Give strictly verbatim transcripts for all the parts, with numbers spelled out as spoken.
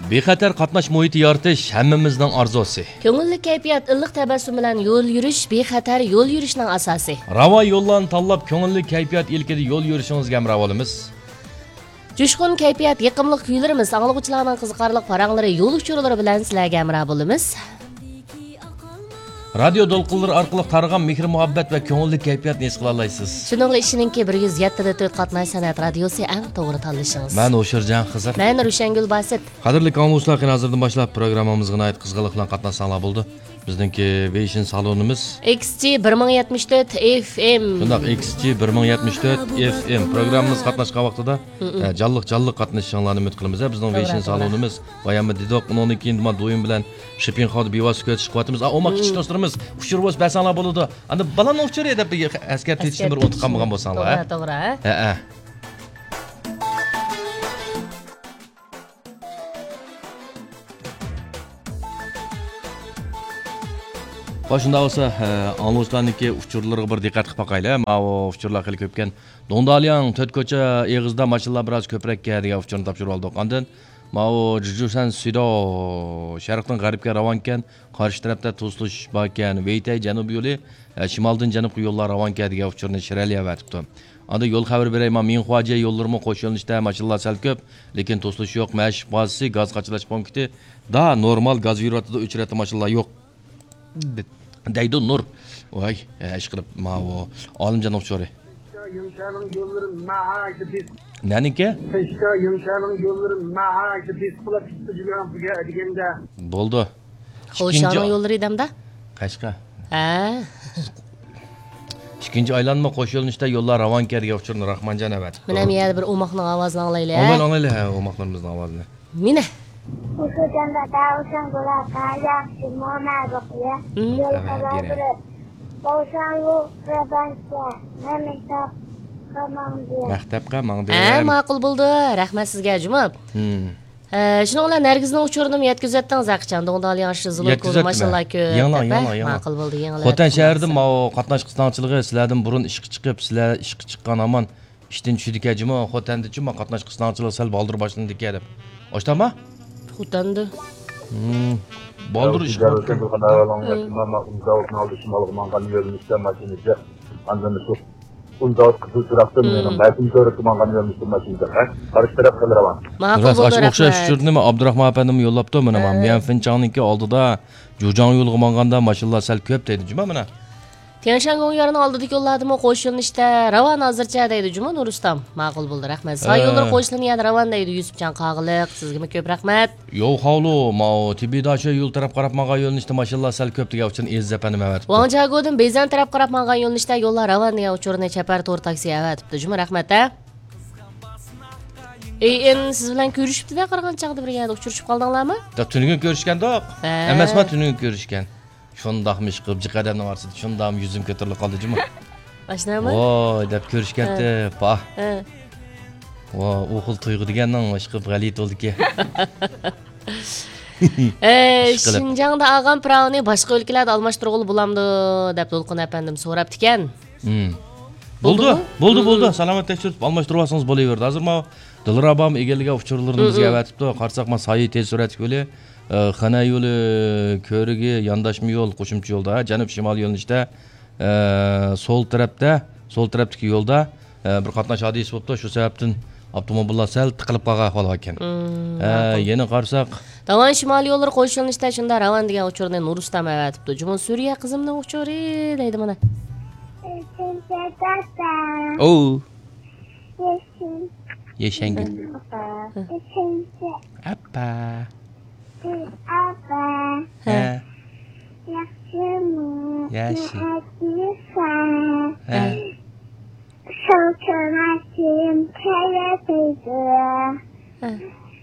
Bexatar qatnash muhiti yaratish hammamizning orzusi. Ko'ngilli kayfiyat, iliq tabassum bilan yo'l yurish bexatar yo'l yurishning asosi. Ravo yo'llarni tanlab ko'ngilli kayfiyat ilkida yo'l yurishingizga ham ravolimiz. Jo'shqin kayfiyat, yiqimli kuylarimiz, anglovchilarning qiziqarli paranglari, yo'l uchurlari bilan sizlarga hamroh bo'lamiz. Radio to'lqinlari orqali targ'an mehr muhabbat va ko'ngilli kayfiyatni his qila olasiz. Shuning ishiningki bir yuz yetti nuqta to'rt qatnash san'at radiosi eng to'g'ri tanlashingiz. Men O'shirjon Xizr. Men Rushangul Basit. Qadrli qonunchilar, hozirdan boshlab programmamizga oid qizg'aliq bilan qatnashsanglar bo'ldi. Bizningki Vision salonimiz X G bir ming yetmish to'rt F M. Shundoq X G bir ming yetmish to'rt F M programmamiz qatnashgan vaqtida jalliq-jalliq qatnashinglarni umid qilamiz. Bizning Vision salonimiz bayamı didoq undan keyin nima do'yim bilan shipping xod bevos ko'tish quvvatimiz. Oma kichik do'stlarimiz ushurib basanglar bo'ladi. Ana balani ushurib deb askar tetishni bir o'tib qolmagan bo'lsanglar. To'g'ri, to'g'ri. Ha, ha. Başında olsa anlaşılanki uçurlarga bir diqqat qilib boqaylik. Mana bu uçurlar qilib ko'pkan Dondalyan to'rt ko'cha eg'izda mashinlar biroz ko'prakka degan uçurni topshirib oldik. Ondan mana bu Jujusan Sido sharqdan g'arbga ravon ekan, qarshi tarafda Tuzlush bor ekan, Veytay janubiy yo'li, shimoldan janubga yo'llar ravon ekan degan uçurni Shiraliya vatibdi. Onda yo'l xabar berayman, men Xo'ja yo'llarimi qo'sh yo'nalishda mashinlar sal ko'p, lekin Tuzlush yo'q, mash bazasi, gaz qachalash punkti da normal gaz yurotida uchrata mashinlar yo'q. Deydi Nur. Vay, ish qilib mavo Olimjon O'xshori. Yumshaning yo'llari mahaydi pis. Naniki? Peshka yumshaning yo'llari mahaydi pis qilib chiqib yurgan buga deganda. Bo'ldi. Xo'shaning yo'llari edamda? Qashqa. Ha. Ikkinchi aylanma qo'sh yo'nalishda yo'llar ravon kerga O'xshorni Rahmonjon avat. Mana men yana bir o'moqning ovozini anglaylik. Ondan anglaylik o'moqlarimizning ovozini. Mina. O'shanda davshan bo'lar qaya shimona bo'qiya. Yo'l xabar Boşanlı Rabansa, Mehmetap Kamangdi. Maktabga mangdi. Ha, ma'qul bo'ldi. Rahmat sizga, Jumab. Hmm. Shuni bilan Nargizning uchurini yetkazatdingiz aqchanda. Unda yaxshi zulm ko'rib mashallah ko'p. Yana, yana, yana. Ma'qul bo'ldi, yangilar. Xotan shahrida mau qatnash qisqanchiligi sizlardan burun ishga chiqib, sizlar ishga chiqqan amon ishdan tushdik ajimo, Xotandichi ma qatnash qisqanchiligi sal boldir boshlandi kelib. Oshtama? Xotandi. Hmm. Boldur iş var. Ben bu kadar alanlar ama uzağıtın aldı şimalık mangan yönümüzde makinece. Anlamı çok uzağıt kızıl çıraktım benim. Belki görüntü mangan yönümüzde makinece. Karış taraf kalır ama. Ma'qul bo'ldi. O'xshash tushurdimi Abdurahmon apandim yo'llabdi mana men Finchonninki oldida Jo'jon yo'lga manganda mashinlar sal ko'p deydi Juma mana. Tianshangon yo'lini oldida yo'lladimi qo'shilishda Ravon hozircha deydi Juma Nurustam. Ma'qul bo'ldi, rahmat. Soy yo'llar qo'shilini yana Ravon deydi Yusufjon Qag'iliq. Sizga ko'p rahmat. Yo'q havlu, mau Tibidachi yo'l taraf qarab magan yo'lnishda mashinlar sal ko'p degan uchun ezzapanim avatibdi. Wanjagodin Bezan taraf qarab magan yo'lnishda yo'llar Ravon degan uchurni chapar to'r taksi avatibdi. Juma rahmat a. Ey, en siz bilan ko'rishibdi-da Qirg'inchog'da birga uchrashib qoldinglarmi? Da tunugun ko'rishgan-da. Emasmi tunugun ko'rishgan. Shundaqmish qilib jiqadamni varsidi. Shundam yuzim ko'tarilib qoldi Juma. Mashinami? Voy, deb ko'rishganda, pa. Ha. Voy, o'qil tuyg'u degandan ishqib g'alit bo'ldi-ki. Ey, Shinjongda olgan pravni boshqa o'lkalarda almashtirg'ili bo'lamdi deb To'lqin apandim so'rabdi ekan. Hmm. Bo'ldi, bo'ldi, bo'ldi. Salomat tekshirib almashtirib olsangiz bo'laverdi. Hozir men Dilrabam egalliga uchurlarni bizga avatibdi. Qarsak men Sayi tez surat yo'li, Xana yo'li, ko'rigi, yondashma yo'l, qo'shimcha yo'lda, janub shimol yo'nalishda, sol tarafda, sol tarafdagi yo'lda bir qatnash hodisa bo'libdi. Shu sababdan avtomobillar sal tiqilib qolgan ahvol ekan. Yana qarsak, Ravon shimol yo'llari qo'shilishda shunda Ravon degan uchurni Nurustam avatibdi. Juma Suriya qizimning uchuri deydi mana. Oh. Yeshangil. Appa. Apa. Ha. Yaxshimi? Yaxshi. Ha. Shovqinatim kayafiydi. Ha.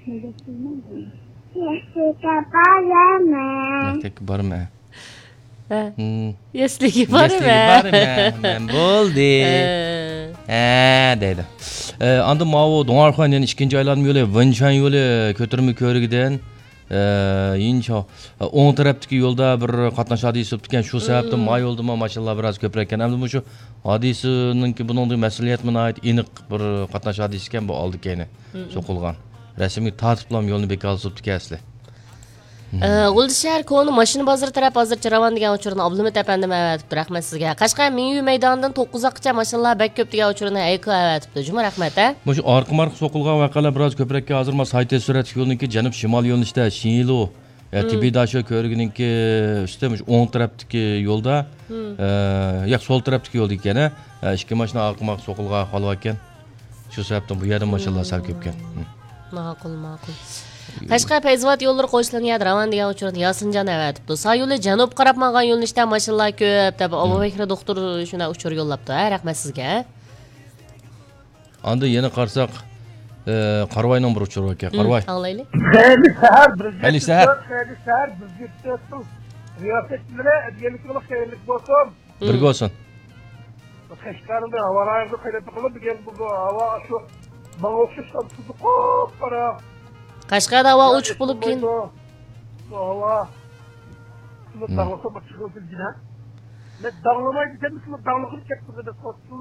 Yaxshiga boraman. Yaxshiga boraman. Ha. Hmm. Yesliga boraman. Yesliga boraman. Men bo'ldi. Ha, deydi. Anda mau Do'ngarxon yani ikkinchi aylanma yo'li, Vinchan yo'li ko'tirma ko'rigidan incha o'ng tarafdagi yo'lda bir qatnash hodisa bo'lib ekan. Shu sababdan ma yo'lda mashinlar biroz ko'proq ekan. Hamda shu hodisaninki buningdek mas'uliyat minoat aniq bir qatnash hodisa ekan bu oldi keyni so'qilgan. rasmga tartiblam yo'lni bekor tutibdi asli. G'uldishar koni mashina bozori taraf hozircha ravon degan uchurni Abduhamid apandim avatibdi. Rahmat sizga. Qashqar Minyu maydonidan to'qqizgacha mashinalar bak ko'p degan uchurni ayko avatibdi. Juma rahmat a. Shu orqa marqa so'qilgan voqealar biroz ko'prikka hozir ma sayt surat yo'lniki janub shimol yo'nalishda Shinilo Tibidasho ko'riginiki üstəmiş o'ng tarafdagi yo'lda, yo'q sol tarafdagi yo'lda ekan, ikki mashina orqa marqa so'qilgan qolib ekan. Shu sababdan bu yerda mashinalar sal ko'pkan. Ma'qul, ma'qul. Qashqar Payzvat yo'llari qo'shilgan ravon degan uchurni Yasinjon avatibdi. Sağ yo'li janub qarab maqan yo'nalishdan mashinalar ko'p deb Abubakr doktor shuna uchur yo'llabdi. Rahmat sizga. Anda yana qarsak Qarvayning bir uchur ekan. Qarvay. Anglayli. Xeyli sahar bir Xeyli sahar. Xeyli sahar bir yetdim. Riyosetçilere diyelik ki xeyirlik bolsun. Birga olsun. Qashqarda havo rayonida qayta qilib degan bu havo shu bana o'xshashdan tuzi qop qara. Qashqarda havo uchiq bo'lib keyin. Havo. Shuni dağılsa bir chiqib kelgan. Ne dağlamaydı, sen şunu dağlıqıp ketdi de